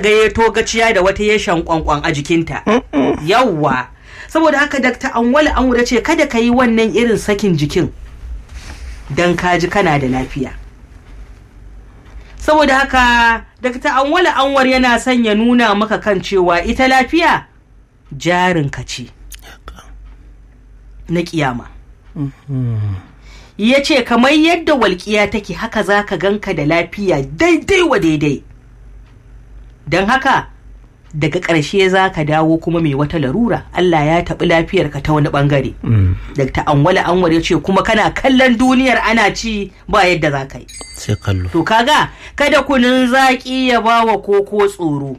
ga ya togaciya da wata yashan kwankwan a jikinta. Yawwa. Saboda haka Dr. Anwal Anwar ce kada ka yi wannan irin sakin jikin don kaji kana da lafiya. Saboda haka Dr. Anwal Anwar yana son ya nuna maka kan cewa ita lafiya jarinka ce na kiyama. Ya ce kamar yadda walƙiya take haka za ka ganka da lafiya daidai wa daidai. Don haka daga ƙarshe za ka dawo kuma mai wata larura Allah ya taɓi lafiyarka ta wani ɓangare. Dr. Anwal Anwar ya ce kuma kana kallon duniyar ana ci ba yadda za ka yi. Sai kallo. To kaga kada kunun zaƙi ya ba wa koko tsoro.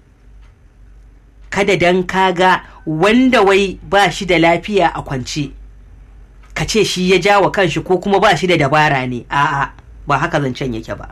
Kada dan kaga wanda wai ba shi da lafiya a kwance ka ce shi ya ja wa kanshi ko kuma ba shi da dabara ne. A'a ba haka zancen yake ba.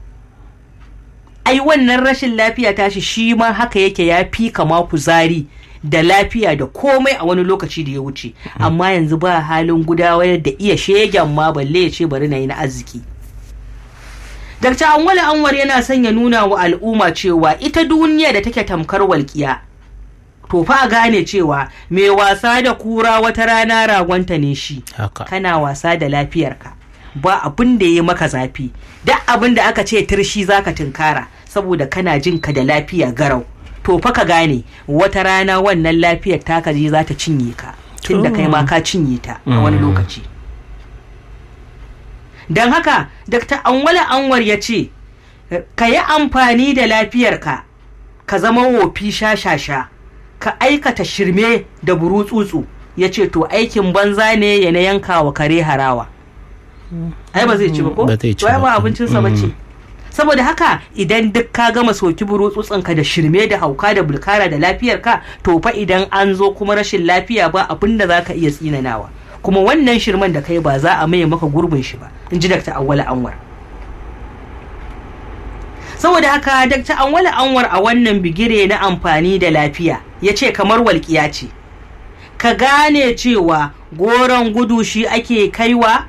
Ai wannan rashin lafiya tashi shi ma haka yake ya fi kama kuzari da lafiya da komai a wani lokaci da ya wuce. Amma yanzu ba halin gudanar da iya shegen ma balle ya ce bari na yi na arziki. Dr. Anwal Anwar yana son ya nuna wa al'umma cewa ita duniya da take tamkar walƙiya. To fa gane cewa mai wasa da kura wata rana ragonta ne shi. Kana wasa da lafiyarka. Ba abin da ya maka zafi. Duk abin da aka ce tirshi zaka tunkara saboda kana jin ka da lafiya garau. To fa ka gane wata rana wannan lafiyar taka je za ta cinye ka. Tunda kai ma ka cinye ta a wani lokaci. Don haka Dr. Anwal Anwar ya ce ka yi amfani da lafiyarka ka zama wofi shashasha ka aikata shirme da burutsutsu. Ya ce to aikin banza ne ya na yanka wa kare harawa. Ai ba zai ci ba ko? Ba abincinsa ba ce. Saboda haka idan duk ka gama soki burutsutsunka da shirme da hauka da bulkara da lafiyarka to fa idan an zo kuma rashin lafiya ba abin da za ka iya tsinanawa. Kuma wannan shirman da kai ba za a maye maka gurbin shi ba, in ji Dr. Anwal Anwar. Saboda haka Dr. Anwal Anwar a wannan bigire na amfani da lafiya ya ce kamar walƙiya ce. Ka gane cewa goron gudu shi ake kaiwa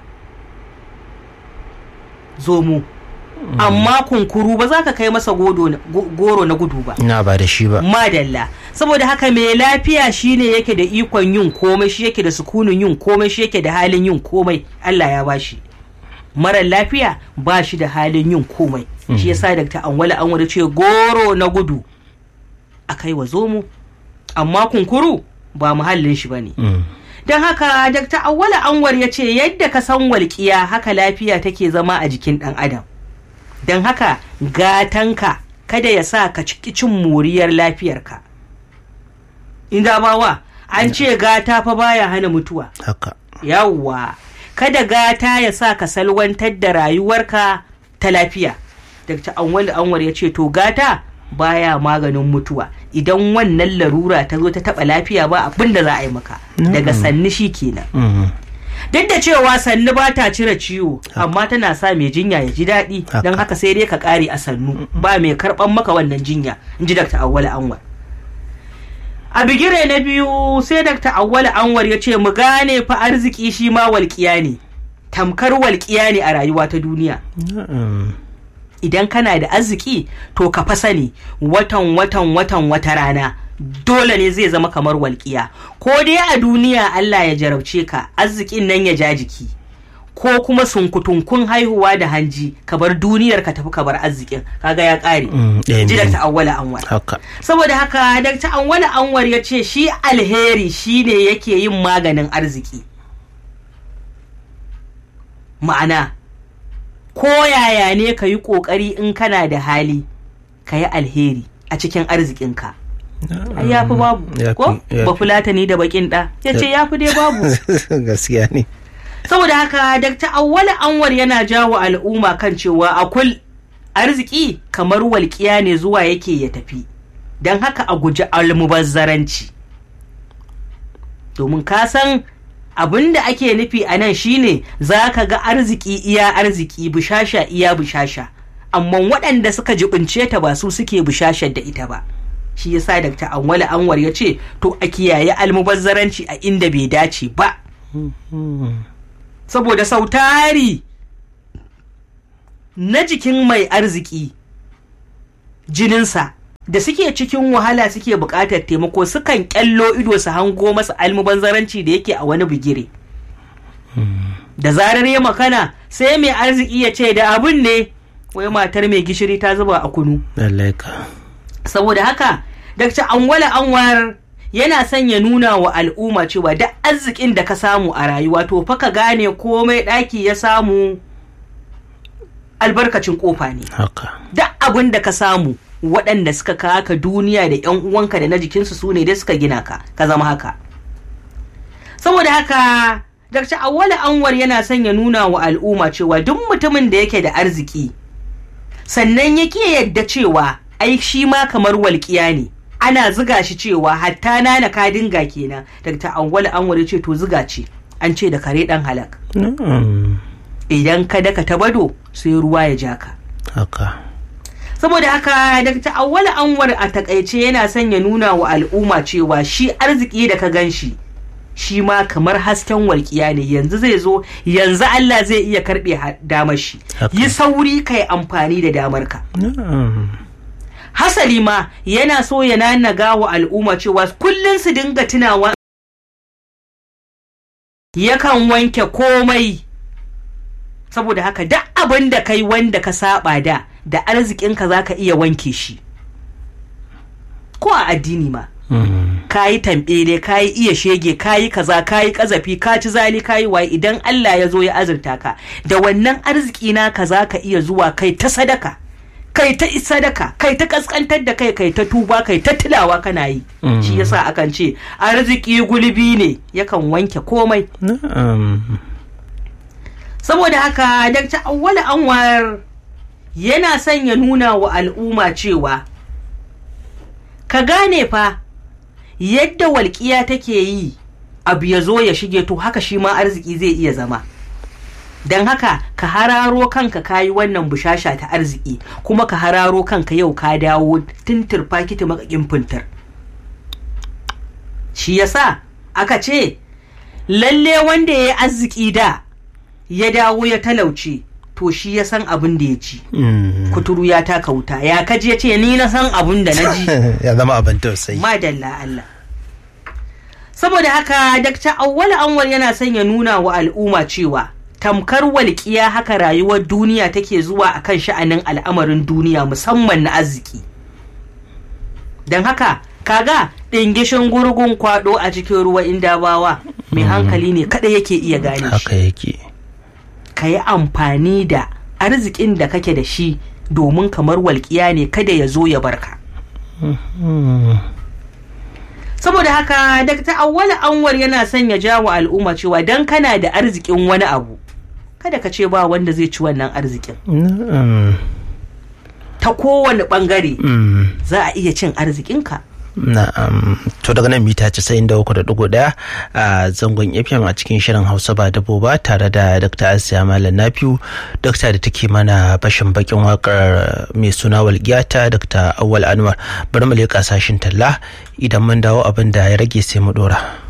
zomo. Amma kunkuru ba za ka kai masa goro na gudu ba. Na ba da shi ba. Madalla. Saboda haka mai lafiya shine yake da ikon yin komai, shi yake da sukunin yin komai, shi yake da halin yin komai. Allah ya bashi. Mara lafiya ba shi da halin yin komai. Shi yasa Dr. Anwal Anwar ce goro na gudu a kai wa zomo. Amma kunkuru ba muhallin shi bane. Don haka Dr. Anwal Anwar ya ce yadda ka san walƙiya haka lafiya take zama a jikin ɗan adam. Don haka gatanka kada ya sa ka ciki cin moriyar lafiyarka. Inda bawa an ce gata fa baya hana mutuwa. Haka. Yawwa kada gata ya sa ka salwantar da rayuwarka ta lafiya. Dr. Anwal Anwar ya ce to gata baya maganin mutuwa. Idan wannan larura ta zo ta taɓa lafiya ba abin da za a yi maka. Daga sanni shi kenan. Duk da cewa sannu ba ta cire ciwo amma tana sa mai jinya ya ji daɗi. Don haka sai dai ka ƙare a sannu ba mai karɓan maka wannan jinya, in ji Dr. Anwal Anwar. A bigire na biyu sai Dr. Anwal Anwar ya ce mu gane fa arziki shi ma walƙiya ne, tamkar walƙiya ne a rayuwa ta duniya. Idan kana da arziki to ka fa sani wata rana dole ne zai zama kamar walƙiya. Ko dai a duniya Allah ya jarabce ka arzikin nan ya ja jiki, ko kuma sunkutunkun haihuwa da hanji ka bar duniyar ka tafi ka bar arzikin, kaga ya ƙare. Ji Dr. Anwal Anwar. Saboda haka Dr. Anwal Anwar ya ce shi alheri shine yake yin maganin arziki. Ma'ana ko yaya ne ka yi ƙoƙari in kana da hali ka yi alheri a cikin arzikinka. Ai ya fi babu ko ba fulatani da bakin ɗa ya ce ya fi dai babu. Gaskiya ne. Saboda haka Dr. Anwal Anwar yana jawo al'umma kan cewa akul arziki kamar walƙiya ne zuwa yake ya tafi. Don haka a guji almubazzaranci. Domin ka san abin da ake nufi a nan shine za ka ga arziki iya arziki, bushasha iya bushasha, amma waɗanda suka jibince ta ba su suke bushashar da ita ba. Shi yasa Dr. Anwal Anwar ya ce to a kiyaye almubazzaranci a inda bai dace ba. Saboda sautari na jikin mai arziki jininsa da suke cikin wahala suke buƙatar taimako sukan kyallo ido su hango masa almubanzaranci da yake a wani bigire. Da zarar ya makana sai mai arziki ya ce da abun ne wai matar mai gishiri ta zuba a kunu. Saboda haka Dr. Anwala Anwar yana son ya nuna wa al'umma cewa duk arzikin da ka samu a rayuwa to fa ka gane komai ɗaki ya samu albarkacin kofa ne. Duk abin da ka samu waɗanda suka kawo ka duniya da 'yan uwanka da na jikinsu su ne dai suka gina ka zama haka. Saboda haka Dr. Anwala Anwar yana son ya nuna wa al'umma cewa duk mutumin da yake da arziki sannan yake yadda cewa ai shi ma kamar walƙiya ne, ana ziga shi cewa hatta nana ka dinga kenan. Dr. Anwala Anwar ya ce to ziga ce, an ce da kare dan halak. Idan ka daka ta bado sai ruwa ya ja ka. Saboda haka Dr. Anwala Anwar a takaice yana son ya nuna wa al'umma cewa shi arziki da ka gan shi ma kamar hasken walƙiya ne, yanzu zai zo, yanzu Allah zai iya karɓe damar shi. Yi sauri kai amfani da damar ka. Hasali ma yana so ya nanaga wa al'umma cewa kullum su dinga tunawa yakan wanke komai. Saboda haka duk abin da kai wanda ka saba da arzikinka za ka iya wanke shi, ko a addini ma. Ka yi tambele, ka yi iya shege, ka yi kaza, ka yi kazafi, ka ci zali, ka yi waye, idan Allah ya zo ya azurta ka da wannan arziki naka za ka iya zuwa kai ta sadaka, kai ta sadaka, kai ta kaskantar da kai ta tuba, kai ta tilawa kana yi. Shi yasa akan ce arziki gulbi ne, yakan wanke komai. Saboda haka Dr. Anwala Anwar yana son ya nuna wa al'umma cewa ka gane fa yadda walƙiya take yi abu ya zo ya shige, to haka shi ma arziki zai iya zama. Don haka ka hararo kanka kayi wannan bushasha ta arziki, kuma ka hararo kanka yau ka dawo tuntur fakiti makakin funtar. Shi yasa aka ce lalle wanda ya yi arziki da ya dawo ya talauce, to shi ya san abin da ya ci. Kuturu ya taka wuta, ya kaji ya ce ni na san abin da na ji. Ya zama abin tausayi. Madalla Allah. Saboda haka Dr. Anwala Anwar yana son ya nuna wa al'umma cewa tamkar walƙiya haka rayuwar duniya take zuwa akan sha'anin al'amarin duniya, musamman na arziki. Don haka kaga ɗingishin gurgun kwado a cikin ruwa inda bawa mai hankali ne kada yake iya gane shi. Haka yake. Ka yi amfani da arzikin da kake da shi domin kamar walƙiya ne kada ya zo ya barka. Saboda haka Dr. Anwala Anwar yana son ya jawo al'umma cewa dan kana da arzikin wani abu kada ka ce ba wanda zai ci wannan arzikin. Ta kowane bangare za a iya cin arzikinka. Na'am, to daga nan mita 93.1 a zangon FM a cikin shirin Hausa ba dabo ba, tare da Dr. Asiya Malam Nafiu, dokta da take mana bashin bakin wakar mai suna walƙiyata, Dr. Anwala Anwar. Bari mu leƙa sashin talla, idan mun dawo abin da ya rage sai mu dora.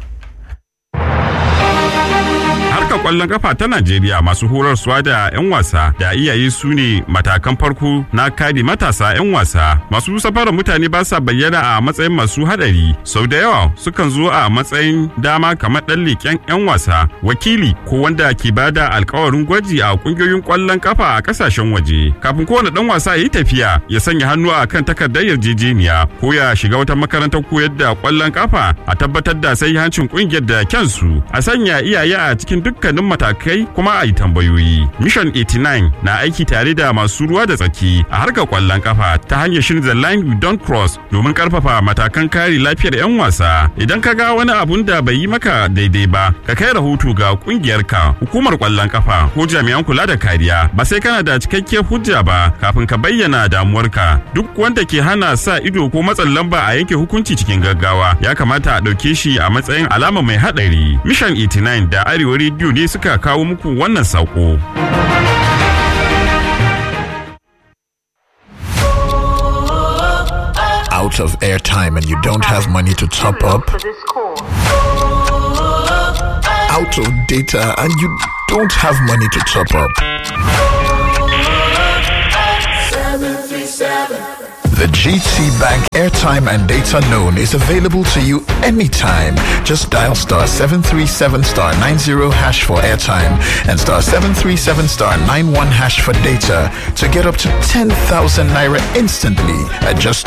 Harkar kwallon kafa ta Najeriya, masu horarsuwa da 'yan wasa da iyaye su ne matakan farko na kare matasa 'yan wasa. Masu safarar mutane ba sa bayyana a matsayin masu hadari, sau da yawa sukan zo a matsayin dama kamar ɗan leƙen 'yan wasa, wakili ko wanda ke bada alkawarin gwaji a kungiyoyin kwallon kafa a kasashen waje. Kafin kowane ɗan wasa ya yi tafiya, ya sanya hannu a kan takardar yarjejeniya ko ya shiga wata makarantar koyar da kwallon kafa, a tabbatar da sahihancin kungiyar da kyansu, a sanya iyaye a cikin dukkanin matakai kuma a yi tambayoyi. Mission 89 na aiki tare da masu ruwa da tsaki a harkar kwallon kafa ta hanyar shirin The Line You Don't Cross domin karfafa matakan kare lafiyar 'yan wasa. Idan ka ga wani abun da bai yi maka daidai ba, ka kai rahoto ga kungiyarka, hukumar kwallon kafa ko jami'an kula da kariya. Ba sai kana da cikakkiyar hujja ba kafin ka bayyana damuwarka. Duk wanda ke hana sa ido ko matsin lamba a yanke hukunci cikin gaggawa ya kamata a ɗauke shi a matsayin alama mai haɗari. Mission 89 da Arewa Radio ne suka kawo muku wannan sako. Out of airtime and you don't have money to top up. Out of data and you don't have money to top up. The GT Bank airtime and data loan is available to you anytime. Just dial star 737 star 90 hash for airtime and star 737 star 91 hash for data to get up to 10,000 naira instantly at just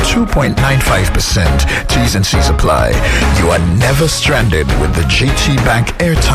2.95%. T's and C's apply. You are never stranded with the GT Bank airtime